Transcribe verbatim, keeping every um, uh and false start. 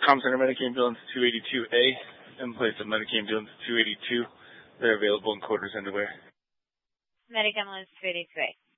Com Center Medic Ambulance two eighty-two A, in place of Medic Ambulance two eighty-two. They're available in quarters underwear. Medic Ambulance two eighty-two A.